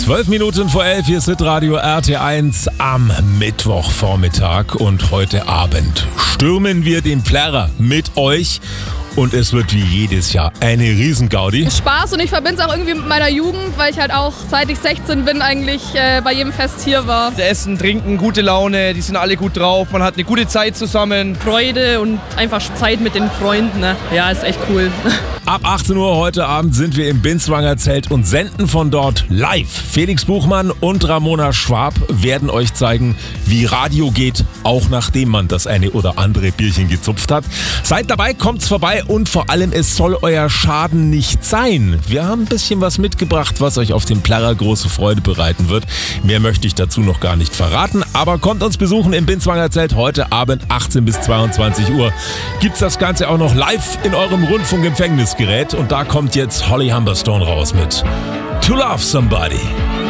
12 Minuten vor 11, hier ist Hitradio RT1 am Mittwochvormittag und heute Abend stürmen wir den Plärrer mit euch. Und es wird wie jedes Jahr eine Riesengaudi. Spaß und ich verbinde es auch irgendwie mit meiner Jugend, weil ich halt auch seit ich 16 bin eigentlich bei jedem Fest hier war. Essen, Trinken, gute Laune, die sind alle gut drauf, man hat eine gute Zeit zusammen. Freude und einfach Zeit mit den Freunden, ne? Ja, ist echt cool. Ab 18 Uhr heute Abend sind wir im Binswanger Zelt und senden von dort live. Felix Buchmann und Ramona Schwab werden euch zeigen, wie Radio geht, auch nachdem man das eine oder andere Bierchen gezupft hat. Seid dabei, kommt's vorbei und vor allem, es soll euer Schaden nicht sein. Wir haben ein bisschen was mitgebracht, was euch auf dem Plärrer große Freude bereiten wird. Mehr möchte ich dazu noch gar nicht verraten, aber kommt uns besuchen im Binswanger Zelt heute Abend 18 bis 22 Uhr. Gibt's das Ganze auch noch live in eurem Rundfunkempfängnisgerät und da kommt jetzt Holly Humberstone raus mit To Love Somebody.